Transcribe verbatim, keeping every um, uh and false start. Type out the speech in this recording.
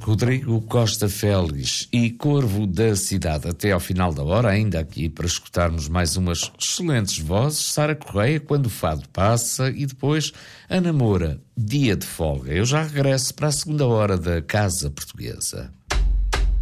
Rodrigo Costa Félix e Corvo da Cidade. Até ao final da hora, ainda aqui para escutarmos mais umas excelentes vozes. Sara Correia, Quando o Fado Passa, e depois Ana Moura, Dia de Folga. Eu já regresso para a segunda hora da Casa Portuguesa.